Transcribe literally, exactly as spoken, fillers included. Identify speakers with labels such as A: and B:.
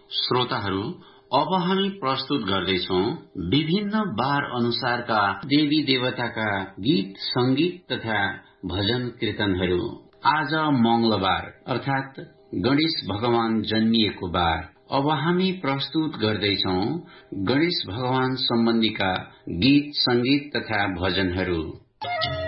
A: श्रोताहरू, अब हामी प्रस्तुत गर्दैछौ विभिन्न बार अनुसारका देवी देवताका गीत संगीत तथा भजन कीर्तनहरू। आज मंगलबार अर्थात गणेश भगवान जन्मिएको बार। अब हामी प्रस्तुत गर्दैछौ गणेश भगवान सम्बन्धीका गीत संगीत तथा भजनहरू।